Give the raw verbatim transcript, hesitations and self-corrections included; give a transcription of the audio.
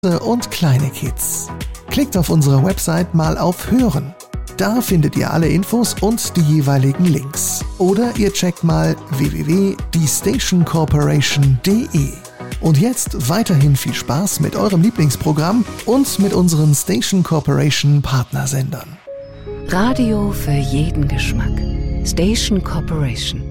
und kleine Kids. Klickt auf unserer Website mal auf Hören. Da findet ihr alle Infos und die jeweiligen Links. Oder ihr checkt mal w w w punkt die station corporation punkt de. Und jetzt weiterhin viel Spaß mit eurem Lieblingsprogramm und mit unseren Station Corporation Partnersendern. Radio für jeden Geschmack. Station Corporation.